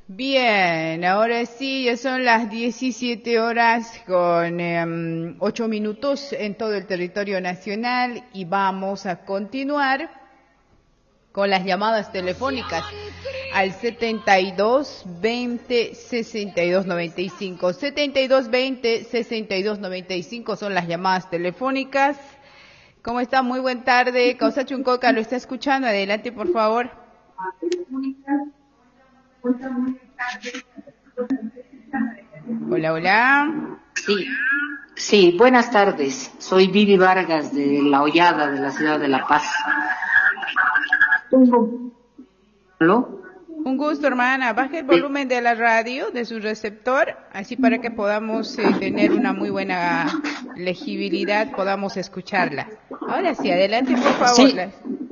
Bien, ahora sí, ya son las 17 horas con 8 minutos en todo el territorio nacional y vamos a continuar con las llamadas telefónicas al 72 20 62 95. 72 20 62 95 son las llamadas telefónicas. ¿Cómo está? Muy buena tarde. Causa Chuncoca lo está escuchando. Adelante, por favor. Hola, hola. Sí, buenas tardes. Soy Vivi Vargas de La Hollada, de la ciudad de La Paz. ¿Aló? Un gusto, hermana. Baje el volumen de la radio, de su receptor, así para que podamos tener una muy buena legibilidad, podamos escucharla. Ahora sí, adelante, por favor. Sí.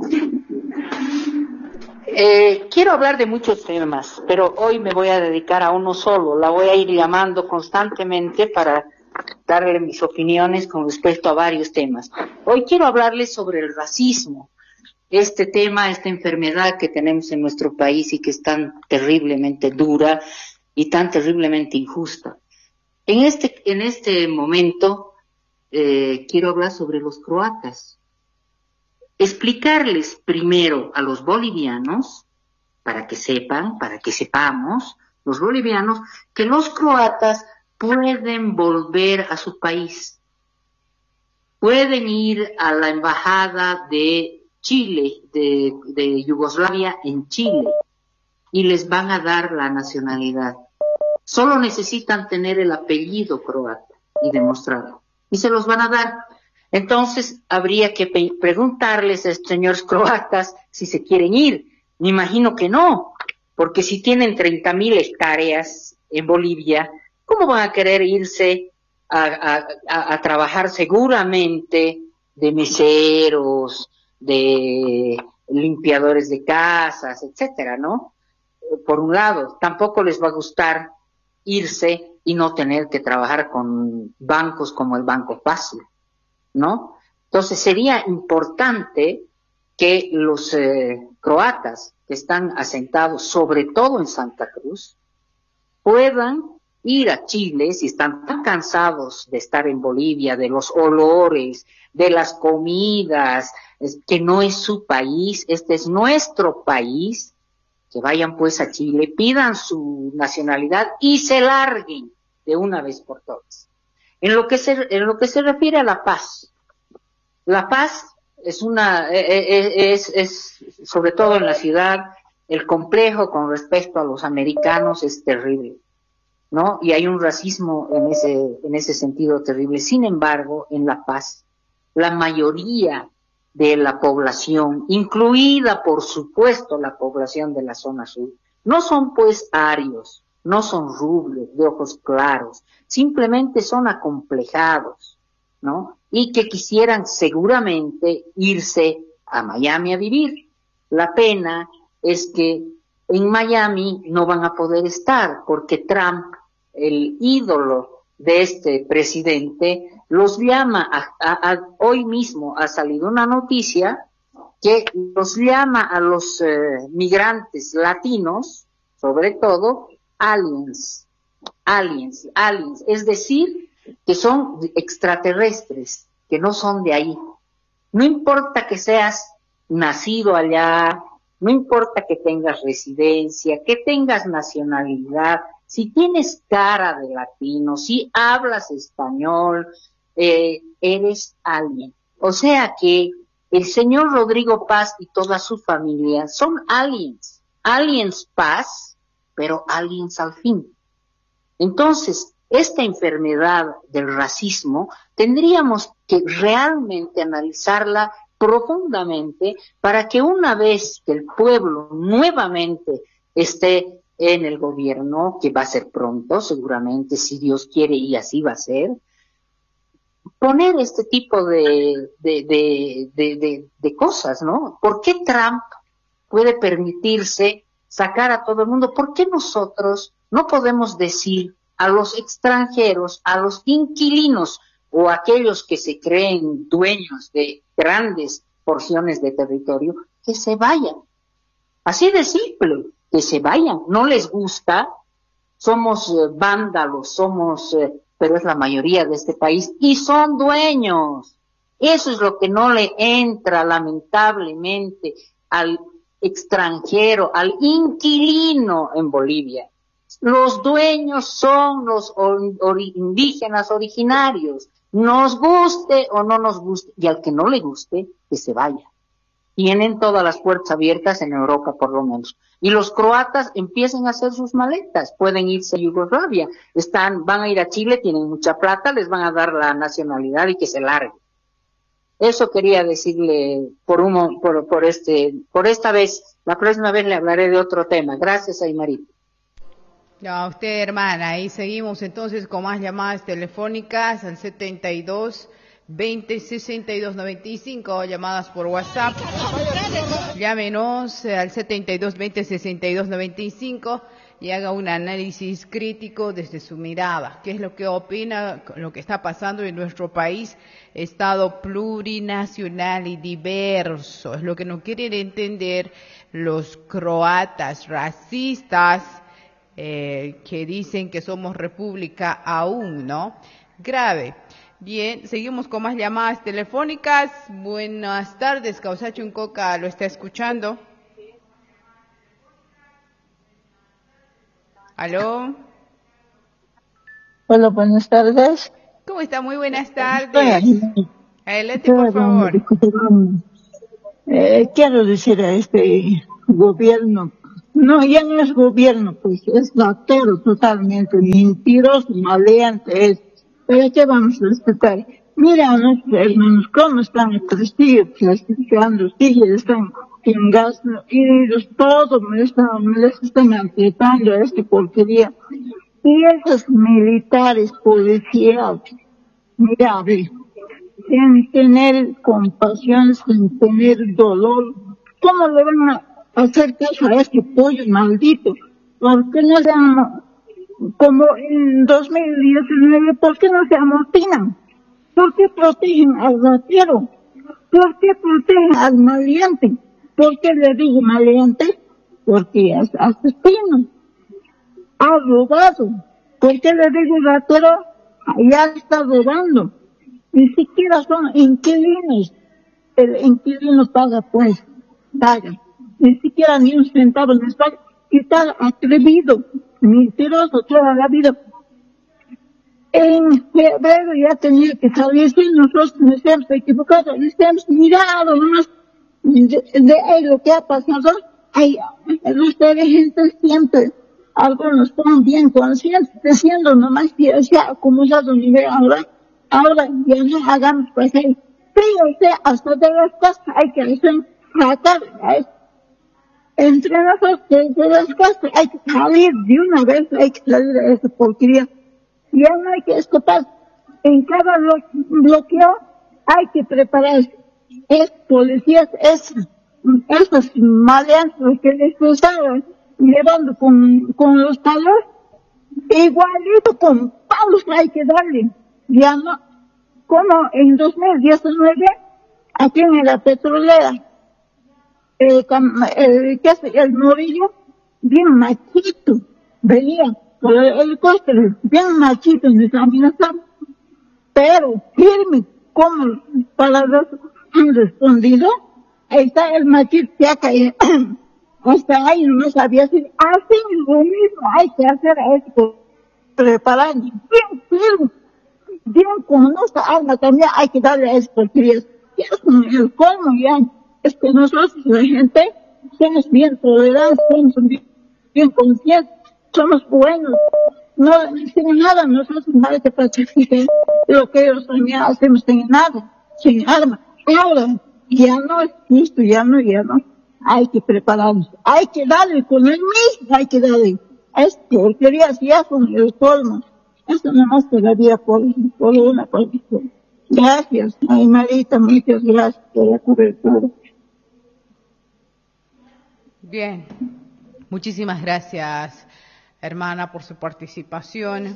Quiero hablar de muchos temas, pero hoy me voy a dedicar a uno solo. La voy a ir llamando constantemente para darle mis opiniones con respecto a varios temas. Hoy quiero hablarles sobre el racismo. Este tema, esta enfermedad que tenemos en nuestro país y que es tan terriblemente dura y tan terriblemente injusta. En este momento quiero hablar sobre los croatas. Explicarles primero a los bolivianos, para que sepan, para que sepamos, los bolivianos, que los croatas pueden volver a su país. Pueden ir a la embajada de Chile, de Yugoslavia en Chile, y les van a dar la nacionalidad. Solo necesitan tener el apellido croata y demostrarlo, y se los van a dar. Entonces, habría que preguntarles a estos señores croatas si se quieren ir. Me imagino que no, porque si tienen 30.000 hectáreas en Bolivia, ¿cómo van a querer irse a trabajar seguramente de meseros, de limpiadores de casas, etcétera, ¿no? Por un lado, tampoco les va a gustar irse y no tener que trabajar con bancos como el Banco Fácil, ¿no? Entonces sería importante que los croatas que están asentados sobre todo en Santa Cruz puedan ir a Chile si están tan cansados de estar en Bolivia, de los olores, de las comidas, que no es su país, este es nuestro país, que vayan pues a Chile, pidan su nacionalidad y se larguen de una vez por todas. En lo que se refiere a La Paz es sobre todo en la ciudad, el complejo con respecto a los americanos es terrible, ¿no? Y hay un racismo en ese sentido terrible. Sin embargo, en La Paz, la mayoría de la población, incluida por supuesto la población de la zona sur, no son pues arios, no son rubios, de ojos claros, simplemente son acomplejados, ¿no? Y que quisieran seguramente irse a Miami a vivir. La pena es que en Miami no van a poder estar porque Trump, el ídolo de este presidente, los llama hoy mismo ha salido una noticia que los llama a los migrantes latinos, sobre todo, aliens, es decir, que son extraterrestres, que no son de ahí. No importa que seas nacido allá, no importa que tengas residencia, que tengas nacionalidad, si tienes cara de latino, si hablas español, eres alien. O sea que el señor Rodrigo Paz y toda su familia son aliens Paz, pero aliens al fin. Entonces, esta enfermedad del racismo tendríamos que realmente analizarla profundamente para que una vez que el pueblo nuevamente esté en el gobierno, que va a ser pronto, seguramente, si Dios quiere y así va a ser, poner este tipo de cosas, ¿no? ¿Por qué Trump puede permitirse sacar a todo el mundo? ¿Por qué nosotros no podemos decir a los extranjeros, a los inquilinos o aquellos que se creen dueños de grandes porciones de territorio, que se vayan? Así de simple, que se vayan. No les gusta, somos vándalos, pero es la mayoría de este país, y son dueños. Eso es lo que no le entra, lamentablemente, al extranjero, al inquilino en Bolivia. Los dueños son los indígenas originarios, nos guste o no nos guste, y al que no le guste, que se vaya. Tienen todas las puertas abiertas en Europa, por lo menos. Y los croatas empiezan a hacer sus maletas, pueden irse a Yugoslavia, van a ir a Chile, tienen mucha plata, les van a dar la nacionalidad y que se larguen. Eso quería decirle por esta vez. La próxima vez le hablaré de otro tema. Gracias, Aymarita. A usted, hermana. Ahí seguimos entonces con más llamadas telefónicas al 72 20 62 95 o llamadas por WhatsApp. Llámenos al 72 20 62 95 y haga un análisis crítico desde su mirada. ¿Qué es lo que opina lo que está pasando en nuestro país? Estado plurinacional y diverso. Es lo que no quieren entender los croatas racistas que dicen que somos república aún, ¿no? Grave. Bien, seguimos con más llamadas telefónicas. Buenas tardes, Causacho Uncoca, ¿lo está escuchando? ¿Aló? Hola, buenas tardes. ¿Cómo está? Muy buenas tardes. Adelante, por favor. Quiero decir a este gobierno, no, ya no es gobierno, pues es latero totalmente, mentiroso, maleante es. Pero ¿qué vamos a respetar? Mira a nuestros hermanos cómo están el prestigio clasificando, están en gas, y ellos todos me les están apretando a esta porquería. Y esos militares, policías, mira, a ver, sin tener compasión, sin tener dolor, ¿cómo le van a hacer caso a este pollo maldito? ¿Por qué no se como en 2019, ¿por qué no se amotinan? ¿Por qué protegen al ratero? ¿Por qué protegen al maleante? ¿Por qué le digo maleante? Porque es asesino, ha robado. ¿Por qué le digo ratero? Ya está robando. Ni siquiera son inquilinos. El inquilino paga, pues, paga. Ni siquiera ni un centavo les paga. Y está atrevido, mentiroso toda la vida. En febrero ya tenía que salir, si nosotros nos hemos equivocado, nos hemos mirado nomás de ahí lo que ha pasado. Los dirigentes siempre, algunos son bien conscientes, diciendo nomás que se ha acumulado nivel ahora ya no hagamos pues ahí. Fíjense, hasta de las casas hay que hacer tratar a esto. Entre nosotros, desde las casas hay que salir de una vez, hay que salir de esa porquería. Ya no hay que escapar. En cada bloqueo hay que prepararse. Es policías, esos maleantes que les estaban llevando con los palos, igualito con palos hay que darle. Ya no, como en 2019, aquí en la petrolera, el Morillo, bien machito, venía por el helicóptero, bien machito en esa amenaza, pero firme, como para los han respondido, ahí está el machito que ha caído, hasta ahí no sabía si así lo mismo hay que hacer a esto, preparando, bien firme, bien con nuestra alma también hay que darle a estos críos, ya es el colmo ya. Es que nosotros, la gente, somos bien tolerantes, somos bien conscientes, somos buenos. No sin nada, nosotros nada que pacifiquen lo que ellos también hacemos sin nada, sin arma. Ahora, ya no es justo, ya no. Hay que prepararnos, hay que darle con el mismo, hay que darle. Es porquerías ya son el colmo. Eso nomás quedaría por una cosa. Gracias, ay Marita, muchas gracias por la cobertura. Bien, muchísimas gracias, hermana, por su participación.